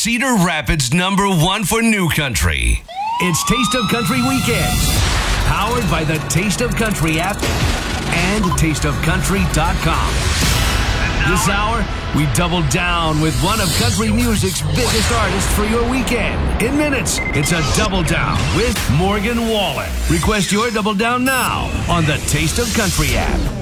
Cedar Rapids #1 for new country. It's Taste of Country Weekends, powered by the Taste of Country app and tasteofcountry.com. This hour, we double down with one of country music's biggest artists for your weekend. In minutes, it's a double down with Morgan Wallen. Request your double down now on the Taste of Country app.